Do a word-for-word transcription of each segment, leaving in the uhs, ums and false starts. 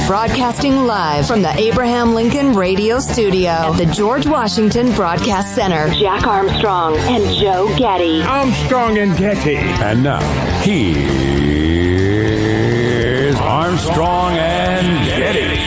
Broadcasting live from the Abraham Lincoln Radio Studio at the George Washington Broadcast Center. Jack Armstrong and Joe Getty. Armstrong and Getty. And now, here's Armstrong and Getty.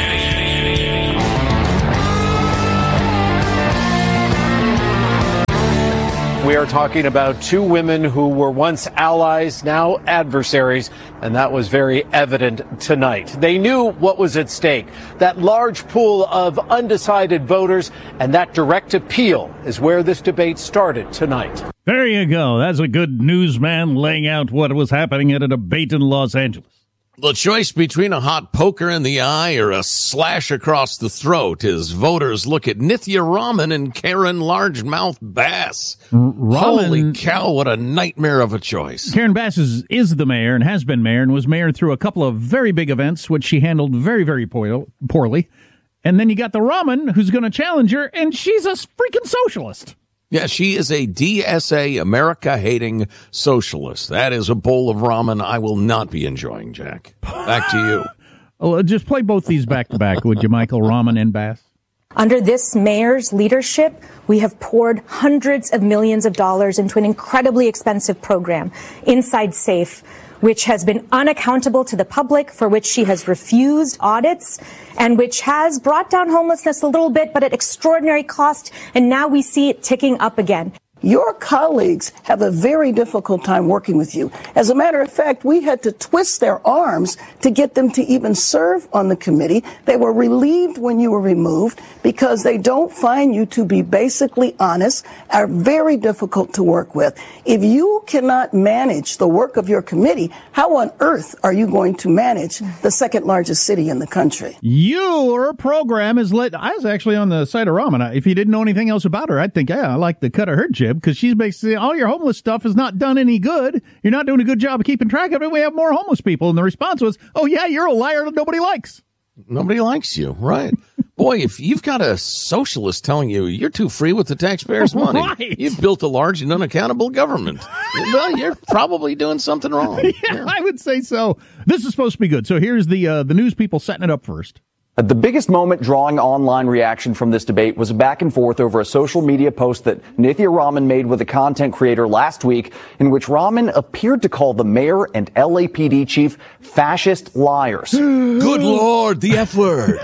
We are talking about two women who were once allies, now adversaries, and that was very evident tonight. They knew what was at stake, that large pool of undecided voters, and that direct appeal is where this debate started tonight. There you go. That's a good newsman laying out what was happening at a debate in Los Angeles. The choice between a hot poker in the eye or a slash across the throat as voters look at Nithya Raman and Karen Largemouth Bass. Raman, Holy cow, what a nightmare of a choice. Karen Bass is, is the mayor and has been mayor and was mayor through a couple of very big events, which she handled very, very poorly. And then you got the Raman who's going to challenge her, and she's a freaking socialist. Yeah, she is a D S A, America-hating socialist. That is a bowl of ramen I will not be enjoying, Jack. Back to you. Oh, just play both these back to back, would you, Michael? Raman and Bass. Under this mayor's leadership, we have poured hundreds of millions of dollars into an incredibly expensive program, Inside Safe, which has been unaccountable to the public, for which she has refused audits, and which has brought down homelessness a little bit, but at extraordinary cost, and now we see it ticking up again. Your colleagues have a very difficult time working with you. As a matter of fact, we had to twist their arms to get them to even serve on the committee. They were relieved when you were removed because they don't find you to be basically honest, are very difficult to work with. If you cannot manage the work of your committee, how on earth are you going to manage the second largest city in the country? Your program is lit. I was actually on the site of Raman. If you didn't know anything else about her, I'd think, yeah, I like the cut of her jib. Because she's basically, all your homeless stuff has not done any good. You're not doing a good job of keeping track of it. We have more homeless people. And the response was, oh, yeah, you're a liar that nobody likes. Nobody likes you, right? Boy, if you've got a socialist telling you you're too free with the taxpayers' money, right. You've built a large and unaccountable government. Well, you're probably doing something wrong. Yeah, yeah, I would say so. This is supposed to be good. So here's the uh, the news people setting it up first. The biggest moment drawing online reaction from this debate was a back and forth over a social media post that Nithya Raman made with a content creator last week, in which Raman appeared to call the mayor and L A P D chief fascist liars. Good Lord, the F word.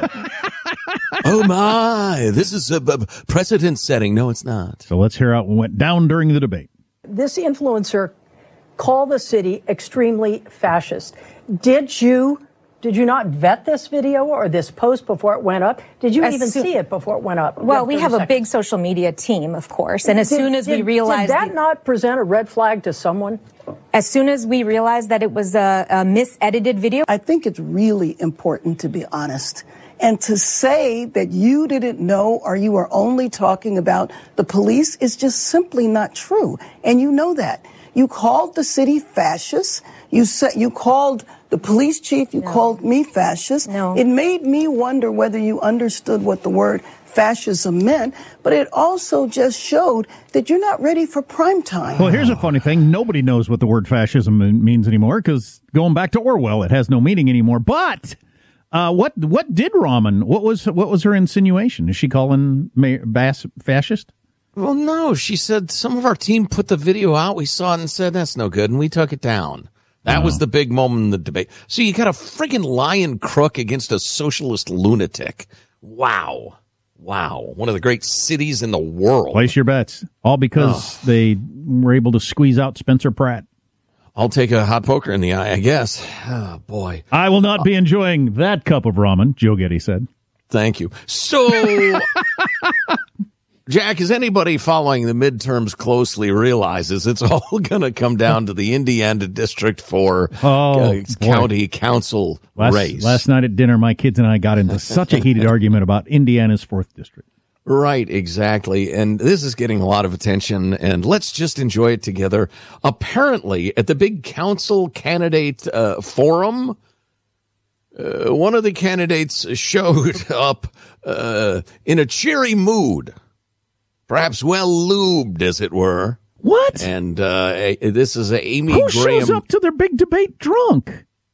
Oh, my. This is a b- precedent setting. No, it's not. So let's hear how it went down during the debate. This influencer called the city extremely fascist. Did you... Did you not vet this video or this post before it went up? Did you as even soon, see it before it went up? Well, we have seconds. a big social media team, of course. And as did, soon as did, we realized... Did that the, not present a red flag to someone? As soon as we realized that it was a, a misedited video... I think it's really important to be honest. And to say that you didn't know or you are only talking about the police is just simply not true. And you know that. You called the city fascist. You said you called the police chief. You no. called me fascist. No. It made me wonder whether you understood what the word fascism meant. But it also just showed that you're not ready for prime time. Well, here's a funny thing. Nobody knows what the word fascism means anymore because going back to Orwell, it has no meaning anymore. But uh, what what did Raman? What was what was her insinuation? Is she calling Mayor Bass fascist? Well, no, she said some of our team put the video out. We saw it and said, that's no good. And we took it down. That oh. was the big moment in the debate. So you got a freaking lying crook against a socialist lunatic. Wow. Wow. One of the great cities in the world. Place your bets. All because oh. they were able to squeeze out Spencer Pratt. I'll take a hot poker in the eye, I guess. Oh, boy. I will not be enjoying that cup of ramen, Joe Getty said. Thank you. So... Jack, as anybody following the midterms closely realizes, it's all going to come down to the Indiana District four oh, uh, county council last, race. Last night at dinner, my kids and I got into such a heated argument about Indiana's fourth district. Right, exactly. And this is getting a lot of attention, and let's just enjoy it together. Apparently, at the big council candidate uh, forum, uh, one of the candidates showed up uh, in a cheery mood. Perhaps well-lubed, as it were. What? And uh, this is Amy Who Graham. Who shows up to their big debate drunk?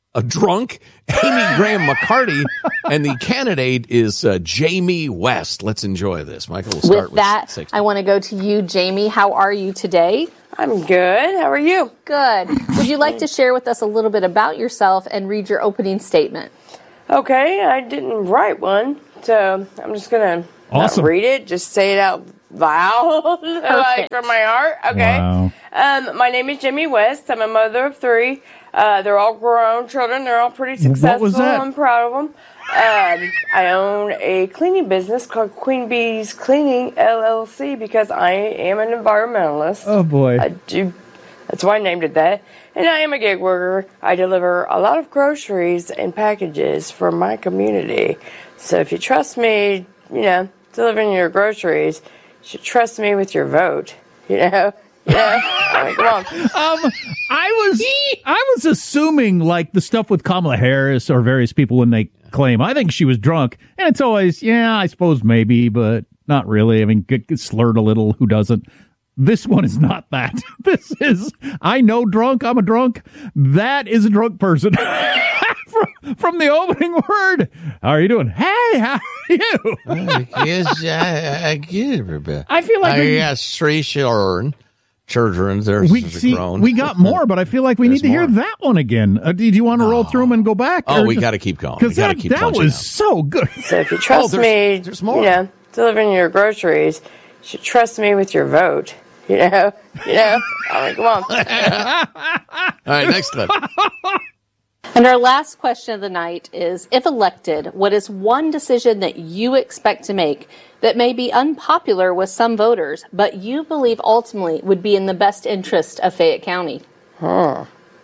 a drunk Amy Graham McCarty, and the candidate is uh, Jamie West. Let's enjoy this. Michael, we'll start with that. With I want to go to you, Jamie. How are you today? I'm good. How are you? Good. Would you like to share with us a little bit about yourself and read your opening statement? Okay, I didn't write one, so I'm just going to awesome. not read it, just say it out loud, like from my heart. Okay. Wow. Um, my name is Jamie West. I'm a mother of three. Uh, they're all grown children. They're all pretty successful. What was that? I'm proud of them. Um, I own a cleaning business called Queen Bee's Cleaning L L C because I am an environmentalist. Oh, boy. I do. That's why I named it that. And I am a gig worker. I deliver a lot of groceries and packages for my community. So if you trust me, you know, delivering your groceries, you should trust me with your vote, you know? Yeah, I mean, come on. Um, I was I was assuming like the stuff with Kamala Harris or various people when they claim I think she was drunk, and it's always yeah, I suppose maybe, but not really. I mean, get, get slurred a little. Who doesn't? This one is not that. This is I know drunk. I'm a drunk. That is a drunk person. from, from the opening word. How are you doing? Hey, how are you? Yes, I, I get it. I feel like I we, got three children. Children, there's we see grown. we got more, but I feel like we There's need to hear more. that one again. Uh, did you want to roll through them and go back? Oh, or we just- got to keep going. We Because got to that, keep that punching was out. so good. So if you trust Oh, there's- me, there's more. you know, delivering your groceries, you should trust me with your vote. You know, you know. I mean, come on. All right, next clip. And our last question of the night is, if elected, what is one decision that you expect to make that may be unpopular with some voters, but you believe ultimately would be in the best interest of Fayette County? Huh.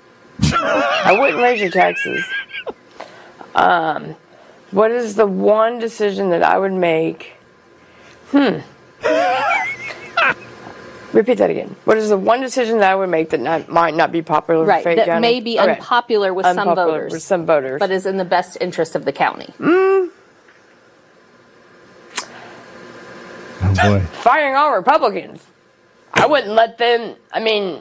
I wouldn't raise your taxes. Um, what is the one decision that I would make? Hmm. Repeat that again. What is the one decision that I would make that not, might not be popular Right, with Fayette that County? may be Okay. unpopular with some Unpopular voters. with some voters. But is in the best interest of the county. Mm, Oh boy. firing all Republicans. I wouldn't let them, I mean,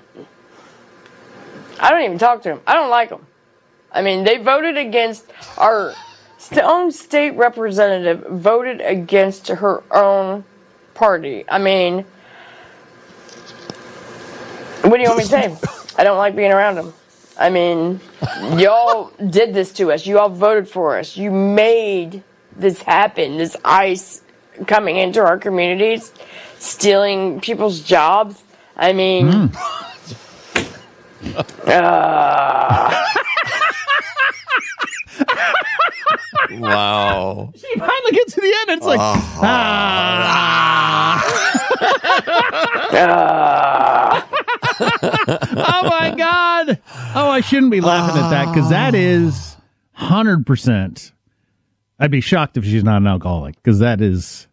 I don't even talk to them. I don't like them. I mean, they voted against our st- own state representative, voted against her own party. I mean, what do you want me to say? I don't like being around them. I mean, y'all did this to us. You all voted for us. You made this happen, this ICE coming into our communities, stealing people's jobs. I mean, mm. uh, Wow. She finally gets to the end, and it's like, Oh. ah. Oh, my God. Oh, I shouldn't be laughing at that, because that is one hundred percent. I'd be shocked if she's not an alcoholic, because that is...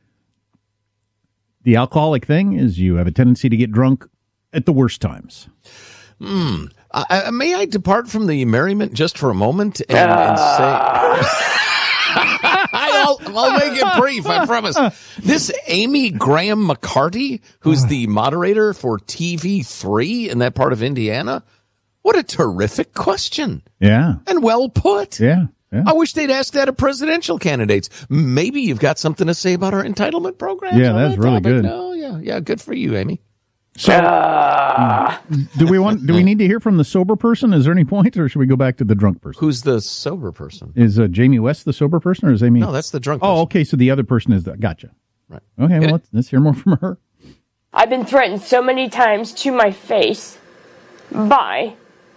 The alcoholic thing is you have a tendency to get drunk at the worst times. Hmm. I, I, may I depart from the merriment just for a moment and, and say... I'll, I'll make it brief, I promise. This Amy Graham McCarty, who's the moderator for T V three in that part of Indiana, what a terrific question. Yeah. And well put. Yeah. Yeah. I wish they'd ask that of presidential candidates. Maybe you've got something to say about our entitlement program. Yeah, that's that really topic. good. No, yeah, yeah, good for you, Amy. So, uh, do we want? Do we need to hear from the sober person? Is there any point, or should we go back to the drunk person? Who's the sober person? Is uh, Jamie West the sober person, or is Amy? No, that's the drunk person. Oh, okay. So the other person is the. Gotcha. Right. Okay. Well, let's, let's hear more from her. I've been threatened so many times to my face by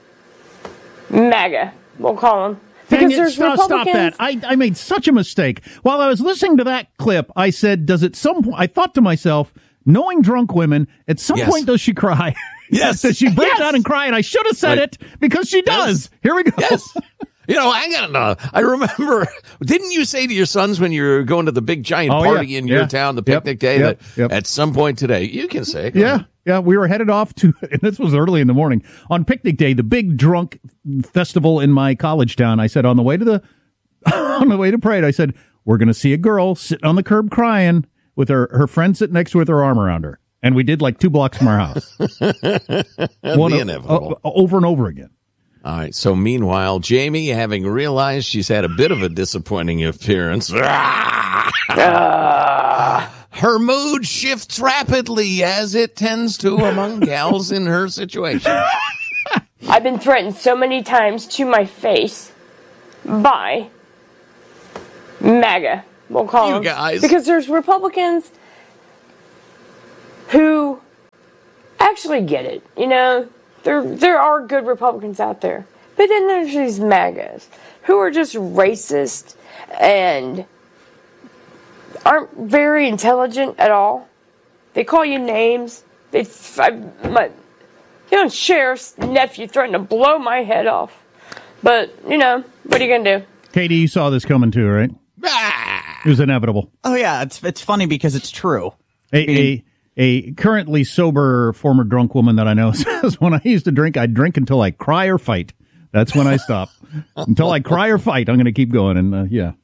MAGA, we'll call them. Because Dang it, there's stop, stop Republicans. that. I, I made such a mistake. While I was listening to that clip, I said, does at some point, I thought to myself, knowing drunk women, at some Yes. point does she cry? Yes. Does she break Yes. down and cry? And I should have said Right. it because she does. Yes. Here we go. Yes. You know, I got no. I remember. Didn't you say to your sons when you were going to the big giant Oh, party yeah, in your yeah. town, the Yep, picnic day, yep, that yep. at some point today you can say, go Yeah, ahead. yeah. We were headed off to, and this was early in the morning, on picnic day, the big drunk festival in my college town. I said, on the way to the, on the way to parade, I said, we're going to see a girl sitting on the curb crying with her, her friend sitting next to her with her arm around her. And we did like two blocks from our house. One the o- inevitable. o- over and over again. All right. So meanwhile, Jamie, having realized she's had a bit of a disappointing appearance, her mood shifts rapidly, as it tends to among gals in her situation. I've been threatened so many times to my face by MAGA, we'll call You them. guys. Because there's Republicans who actually get it. You know, there there are good Republicans out there. But then there's these MAGAs who are just racist and aren't very intelligent at all. They call you names. They, I, my, you know, sheriff's nephew threatened to blow my head off. But, you know, what are you going to do? Katie, you saw this coming too, right? It was inevitable. Oh, yeah. It's it's funny because it's true. A, a, a currently sober former drunk woman that I know says, when I used to drink, I'd drink until I cry or fight. That's when I stop. Until I cry or fight, I'm going to keep going. And, uh, yeah.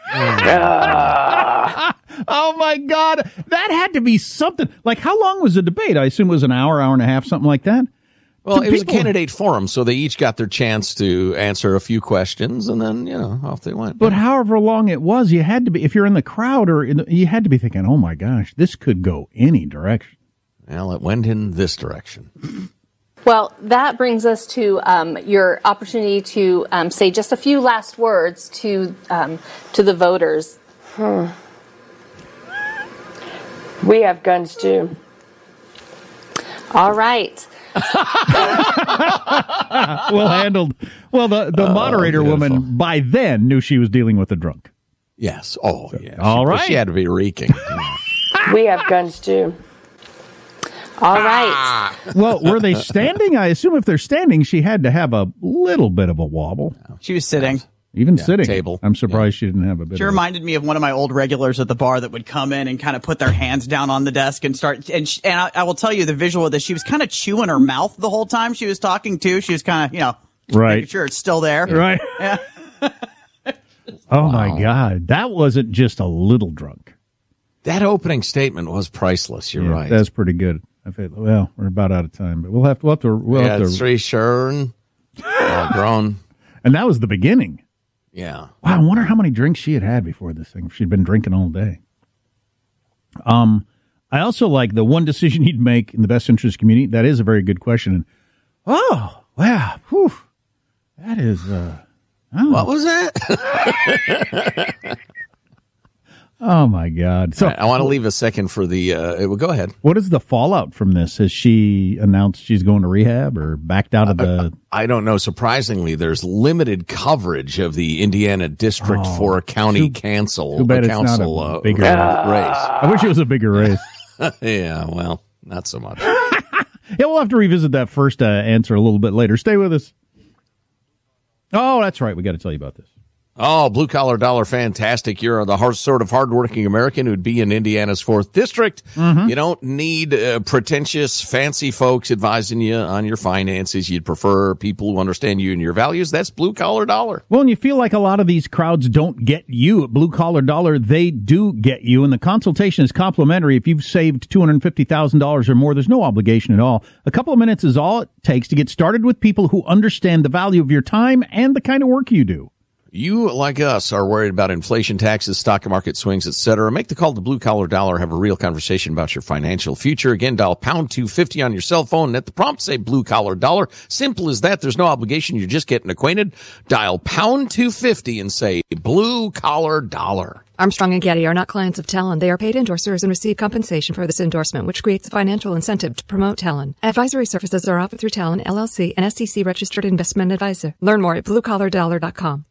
Oh, my God. That had to be something. Like, how long was the debate? I assume it was an hour, hour and a half, something like that. Well, So it was a people- candidate forum, so they each got their chance to answer a few questions, and then, you know, off they went. But however long it was, you had to be, if you're in the crowd or in the, you had to be thinking, oh, my gosh, this could go any direction. Well, it went in this direction. Well, that brings us to um, your opportunity to um, say just a few last words to um, to the voters. Hmm. We have guns too. All right. Well handled. Well, the, the Oh, moderator beautiful. woman by then knew she was dealing with a drunk. Yes. Oh, yeah. All she, right. She had to be reeking. We have guns too. All right. Well, were they standing? I assume if they're standing, she had to have a little bit of a wobble. She was sitting. Even Yeah, sitting. table. I'm surprised she didn't have a bit She of reminded me of one of my old regulars at the bar that would come in and kind of put their hands down on the desk and start. And, she, and I, I will tell you the visual of this. She was kind of chewing her mouth the whole time she was talking too. She was kind of, you know, Right. making sure it's still there. Right. Yeah. Oh, my God. That wasn't just a little drunk. That opening statement was priceless. You're Yeah, right. That's pretty good. I feel, well, we're about out of time, but we'll have to, we'll have to, we'll yeah, have to. three Shern, all grown. And that was the beginning. Yeah. Wow, I wonder how many drinks she had had before this thing. If she'd been drinking all day. Um, I also like the one decision you'd make in the best interest of the community. That is a very good question. And, oh, wow, whew, that is. Uh, oh. What was that? Oh my God! So All right, I want to leave a second for the. Uh, well, go ahead. What is the fallout from this? Has she announced she's going to rehab or backed out of the? I don't know. Surprisingly, there's limited coverage of the Indiana District Oh, for County too- Council. too bad uh, it's not council a uh, bigger race. I wish it was a bigger race. Yeah, well, not so much. Yeah, we'll have to revisit that first uh, answer a little bit later. Stay with us. Oh, that's right. We got to tell you about this. Oh, blue collar dollar, fantastic. You're the hard, sort of hardworking American who'd be in Indiana's fourth district. Mm-hmm. You don't need uh, pretentious, fancy folks advising you on your finances. You'd prefer people who understand you and your values. That's blue collar dollar. Well, and you feel like a lot of these crowds don't get you at Blue Collar Dollar. They do get you, and the consultation is complimentary. If you've saved two hundred fifty thousand dollars or more, there's no obligation at all. A couple of minutes is all it takes to get started with people who understand the value of your time and the kind of work you do. You, like us, are worried about inflation, taxes, stock market swings, et cetera. Make the call to Blue Collar Dollar. Have a real conversation about your financial future. Again, dial pound two fifty on your cell phone and at the prompt say Blue Collar Dollar. Simple as that. There's no obligation. You're just getting acquainted. Dial pound two fifty and say Blue Collar Dollar. Armstrong and Getty are not clients of Talon. They are paid endorsers and receive compensation for this endorsement, which creates a financial incentive to promote Talon. Advisory services are offered through Talon, L L C, an S E C-registered investment advisor. Learn more at blue collar dollar dot com.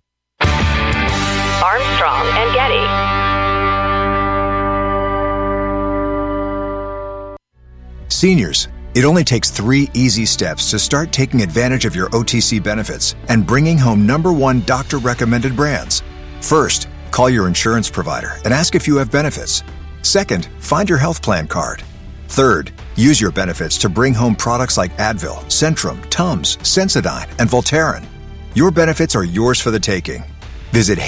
Armstrong and Getty. Seniors, it only takes three easy steps to start taking advantage of your O T C benefits and bringing home number one doctor-recommended brands. First, call your insurance provider and ask if you have benefits. Second, find your health plan card. Third, use your benefits to bring home products like Advil, Centrum, Tums, Sensodyne, and Voltaren. Your benefits are yours for the taking. Visit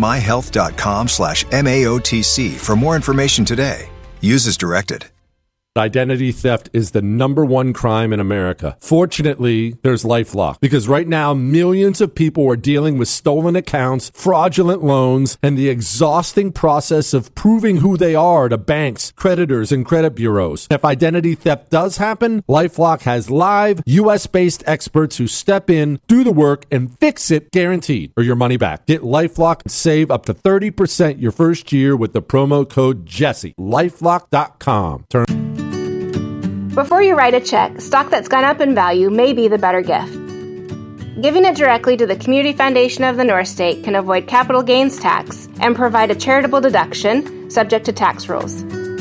haleyonmyhealth.com slash M A O T C for more information today. Use as directed. Identity theft is the number one crime in America. Fortunately, there's LifeLock, because right now millions of people are dealing with stolen accounts, fraudulent loans, and the exhausting process of proving who they are to banks, creditors, and credit bureaus. If identity theft does happen, LifeLock has live U S-based experts who step in, do the work, and fix it guaranteed, or your money back. Get LifeLock and save up to thirty percent your first year with the promo code Jesse. LifeLock dot com. Turn- Before you write a check, stock that's gone up in value may be the better gift. Giving it directly to the Community Foundation of the North State can avoid capital gains tax and provide a charitable deduction subject to tax rules.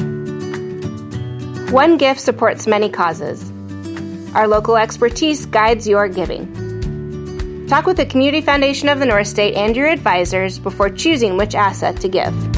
One gift supports many causes. Our local expertise guides your giving. Talk with the Community Foundation of the North State and your advisors before choosing which asset to give.